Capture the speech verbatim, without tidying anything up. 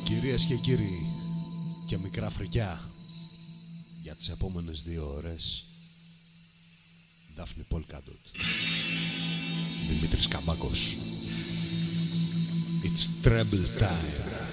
Κυρίες και κύριοι, και μικρά φρικιά για τις επόμενες δύο ώρες. Δάφνη Πολκάντοτ, Δημήτρης Καμπάκος. It's treble time.